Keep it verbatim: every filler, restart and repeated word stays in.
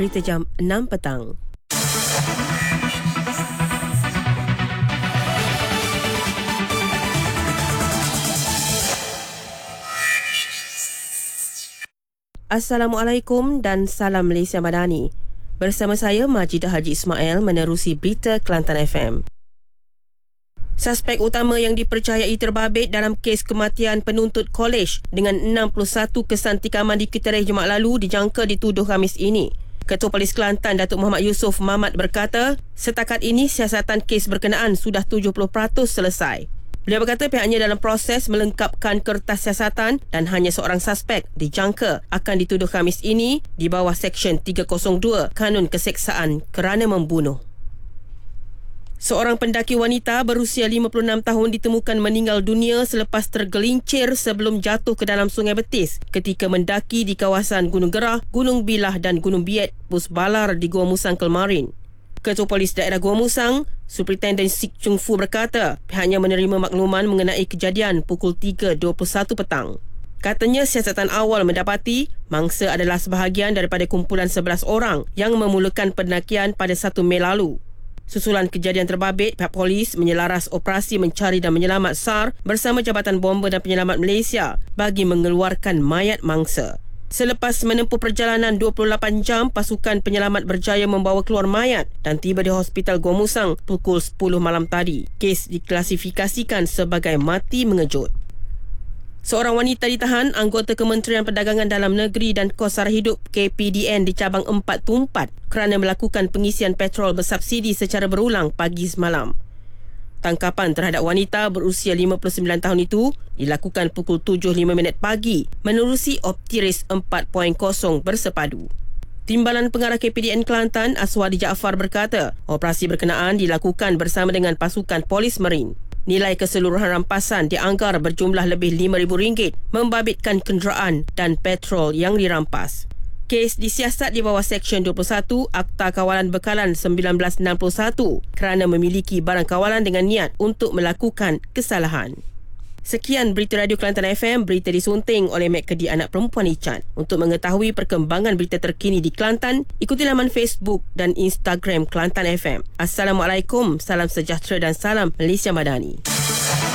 berita jam enam petang. Assalamualaikum dan salam Malaysia Madani. Bersama saya Majidah Haji Ismail menerusi berita Kelantan F M. Suspek utama yang dipercayai terbabit dalam kes kematian penuntut kolej dengan enam puluh satu kesan tikaman di Ketereh Jumaat lalu dijangka dituduh Khamis ini. Ketua Polis Kelantan Datuk Muhammad Yusof Mamat berkata, setakat ini siasatan kes berkenaan sudah tujuh puluh peratus selesai. Beliau berkata pihaknya dalam proses melengkapkan kertas siasatan dan hanya seorang suspek dijangka akan dituduh Khamis ini di bawah Seksyen tiga kosong dua Kanun Keseksaan kerana membunuh. Seorang pendaki wanita berusia lima puluh enam tahun ditemukan meninggal dunia selepas tergelincir sebelum jatuh ke dalam Sungai Betis ketika mendaki di kawasan Gunung Gerah, Gunung Bilah dan Gunung Biet, Pusbalar di Gua Musang, Kelmarin. Ketua Polis Daerah Gua Musang, Superintenden Sik Chung Fu berkata pihaknya menerima makluman mengenai kejadian pukul tiga dua puluh satu petang. Katanya siasatan awal mendapati mangsa adalah sebahagian daripada kumpulan sebelas orang yang memulakan pendakian pada satu Mei lalu. Susulan kejadian terbabit, pihak polis menyelaras operasi mencari dan menyelamat S A R bersama Jabatan Bomba dan Penyelamat Malaysia bagi mengeluarkan mayat mangsa. Selepas menempuh perjalanan dua puluh lapan jam, pasukan penyelamat berjaya membawa keluar mayat dan tiba di Hospital Gua Musang pukul sepuluh malam tadi. Kes diklasifikasikan sebagai mati mengejut. Seorang wanita ditahan anggota Kementerian Perdagangan Dalam Negeri dan Kos Sara Hidup K P D N di cabang empat Tumpat kerana melakukan pengisian petrol bersubsidi secara berulang pagi semalam. Tangkapan terhadap wanita berusia lima puluh sembilan tahun itu dilakukan pukul tujuh lima minit pagi menerusi Optiris empat titik kosong bersepadu. Timbalan Pengarah K P D N Kelantan Aswadi Jaafar berkata operasi berkenaan dilakukan bersama dengan pasukan Polis Marin. Nilai keseluruhan rampasan dianggar berjumlah lebih lima ribu ringgit membabitkan kenderaan dan petrol yang dirampas. Kes disiasat di bawah Seksyen dua puluh satu Akta Kawalan Bekalan seribu sembilan ratus enam puluh satu kerana memiliki barang kawalan dengan niat untuk melakukan kesalahan. Sekian berita Radio Kelantan F M, berita disunting oleh Mek Kedi Anak Perempuan Ican. Untuk mengetahui perkembangan berita terkini di Kelantan, ikuti laman Facebook dan Instagram Kelantan F M. Assalamualaikum, salam sejahtera dan salam Malaysia Madani.